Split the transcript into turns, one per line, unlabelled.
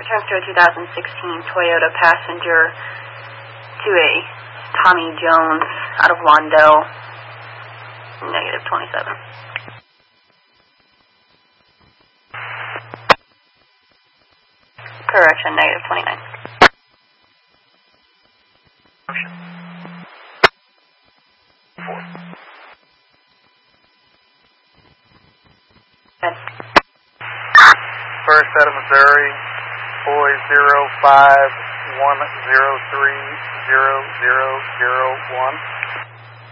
Returns to a 2016 Toyota Passenger to a Tommy Jones out of Lawndale. Negative 27. Correction, negative 29.
First out of Missouri, boy 0510300001.